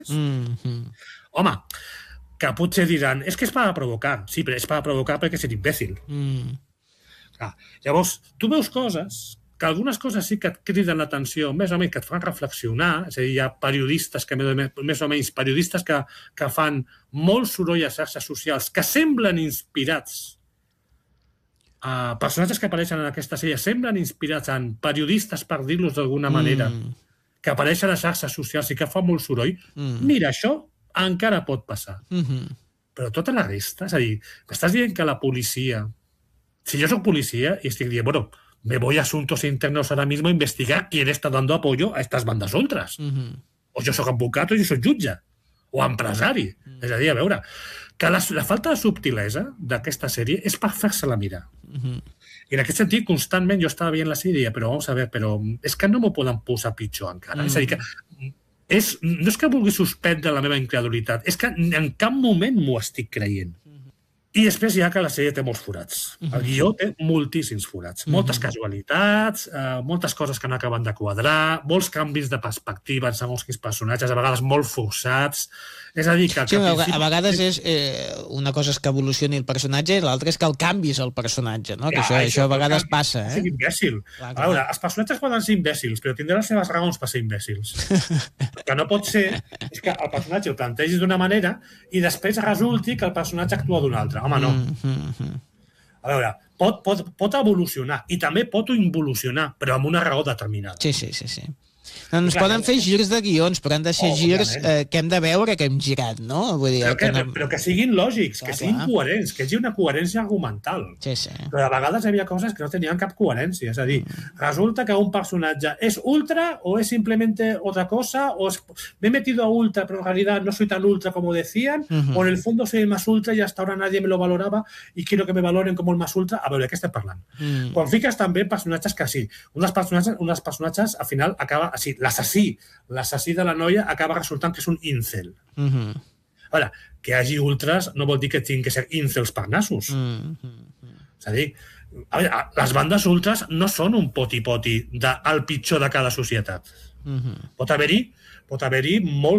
Home, que potser diran, és que és per a provocar. Sí, però és per a provocar perquè és imbècil. Llavors, tu veus coses, que algunes coses sí que et criden l'atenció, més o menys que et fan reflexionar, és a dir, hi ha periodistes que més o menys periodistes que fan molt soroll a xarxes socials, que semblen inspirats personatges que apareixen en aquesta sèrie semblen inspirats en periodistes, per dir-los d'alguna manera, que apareixen a xarxes socials i que fan molt soroll. Mira, això encara pot passar. Però tota la resta, és a dir, m'estàs dient que la policia... Si yo soy policía y estoy diciendo, bueno, me voy a asuntos internos ahora mismo a investigar quién está dando apoyo a estas bandas ultras. O jo soc advocat o jo soc jutge. O empresari. És a dir, a veure, que la falta de subtilesa d'aquesta sèrie és per fer-se-la mirar. I en aquest sentit, constantment jo estava veient la sèrie, però vamos a ver, però és que no m'ho poden posar pitjor encara. És a dir, que no és que vulgui suspendre la meva incredulitat, és que en cap moment m'ho estic creient. I després hi ha que la sèrie té molts forats. El guió té moltíssims forats. Moltes casualitats, moltes coses que no acaben de quadrar, molts canvis de perspectiva en segons quins personatges, a vegades molt forçats. És a dir, que... Sí, a vegades és una cosa és que evolucioni el personatge i l'altra és que el canvis el personatge, no? Que això a vegades passa, És imbècil. A veure, els personatges poden ser imbècils, però tindran les seves raons per ser imbècils. Que no pot ser és que el personatge el plantegis d'una manera i després resulti que el personatge actua d'una altra. Home, no. A veure, pot evolucionar i també pot involucionar, però amb una raó determinada. Sí. Ens poden fer girs de guions, però han de ser girs que hem de veure que hem girat, no? Vull dir, però que siguin lògics, que siguin coherents, que hi hagi una coherència argumental. Sí. Però a vegades hi havia coses que no tenien cap coherència. És a dir, resulta que un personatge és ultra o es simplemente otra cosa, o me he metido a ultra, pero en realidad no soy tan ultra como decían, o en el fondo soy el más ultra y hasta ahora nadie me lo valoraba y quiero que me valoren como el más ultra. A veure, què estem parlant? Quan fiques també personatges que sí, uns personatges al final acaba així, l'assassí de la noia acaba resultant que és un incel. Ara, que hi hagi ultras no vol dir que tinguin que ser incels per nassos. És a dir, les bandes ultras no són un poti-poti del pitjor de cada societat. Pot haver-hi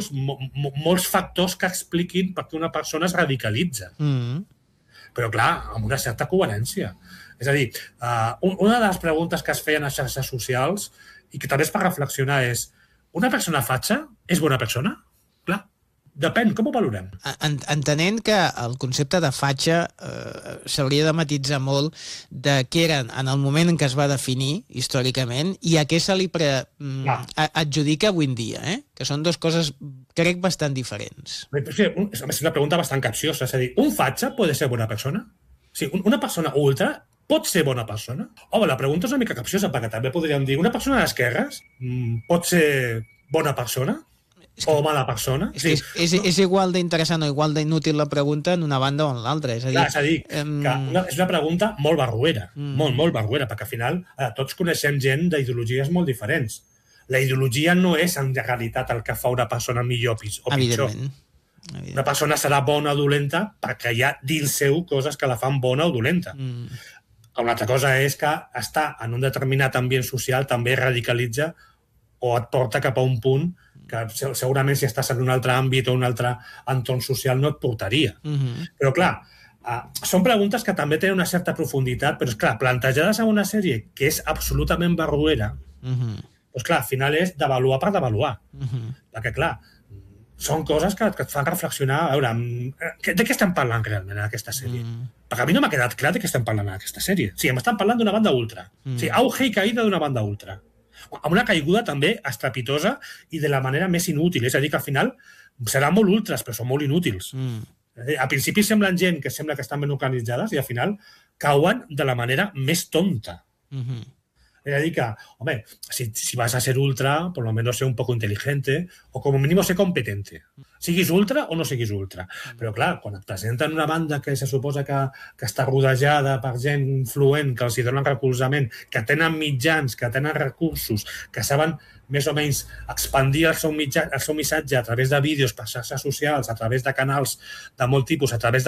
molts factors que expliquin per què una persona es radicalitza. Però, clar, amb una certa coherència. És a dir, una de les preguntes que es feien a xarxes socials i que també és per reflexionar és, una persona fatxa és bona persona? Clar, depèn, com ho valorem? Entenent que el concepte de fatxa s'hauria de matitzar molt de què eren en el moment en què es va definir històricament i a què se li adjudica avui en dia, que són dues coses, crec, bastant diferents. És una pregunta bastant capciosa, és a dir, un fatxa pot ser bona persona? Sí, una persona ultra pot ser bona persona? Home, la pregunta és una mica capciosa, perquè també podríem dir, una persona d'esquerres pot ser bona persona? O mala persona? És igual d'interessant o igual d'inútil la pregunta en una banda o en l'altra. És a dir, que és una pregunta molt barruera, molt barruera, perquè al final tots coneixem gent d'ideologies molt diferents. La ideologia no és en realitat el que fa una persona millor o pitjor. Evidentment. Una persona serà bona o dolenta perquè hi ha dins seu coses que la fan bona o dolenta. Una altra cosa és que estar en un determinat ambient social també radicalitza o et porta cap a un punt que segurament si estàs en un altre àmbit o un altre entorn social no et portaria. Però clar, són preguntes que també tenen una certa profunditat, però és clar, plantejades en una sèrie que és absolutament barruera, doncs clar, al final és d'avaluar per d'avaluar. Perquè clar, són coses que et fan reflexionar, a veure, de què estem parlant realment en aquesta sèrie? Perquè a mi no m'ha quedat clar de què estem parlant en aquesta sèrie. Sí, estem parlant d'una banda ultra. Sí, auge i caïda d'una banda ultra. Amb una caiguda també estrepitosa i de la manera més inútil. És a dir, que al final seran molt ultras, però són molt inútils. Al principi semblen gent que sembla que estan ben organitzades i al final cauen de la manera més tonta. Es decir, que, hombre, si vas a ser ultra, por lo menos sé un poco inteligente o como mínimo sé competente. Siguis ultra o no siguis ultra. Però, clar, quan et presenten una banda que se suposa que està rodejada per gent influent, que els hi donen recolzament, que tenen mitjans, que tenen recursos, que saben més o menys expandir el seu missatge a través de vídeos per xarxes socials, a través de canals de molt tipus, a través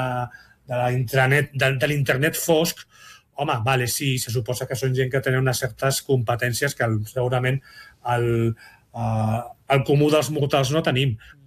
de l'internet fosc, home, vale, sí, se suposa que són gent que tenen unes certes competències que segurament el comú dels mortals no tenim.